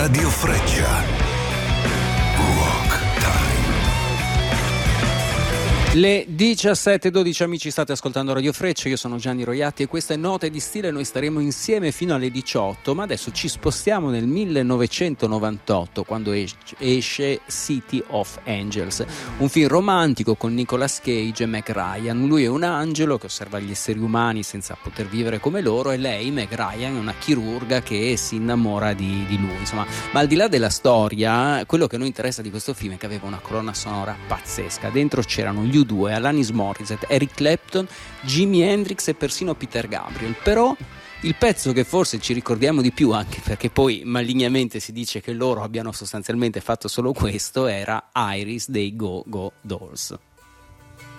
Radio Freccia. Rock Time. Le 17:12, amici, state ascoltando Radio Freccia, io sono Gianni Roiatti e questa è Note di Stile. Noi staremo insieme fino alle 18, ma adesso ci spostiamo nel 1998, quando esce City of Angels, un film romantico con Nicolas Cage e Meg Ryan. Lui è un angelo che osserva gli esseri umani senza poter vivere come loro, e lei, Meg Ryan, è una chirurga che si innamora di lui, insomma. Ma al di là della storia, quello che a noi interessa di questo film è che aveva una colonna sonora pazzesca. Dentro c'erano gli U2, Alanis Morissette, Eric Clapton, Jimi Hendrix e persino Peter Gabriel. Però il pezzo che forse ci ricordiamo di più, anche perché poi malignamente si dice che loro abbiano sostanzialmente fatto solo questo, era Iris dei Go Go Dolls.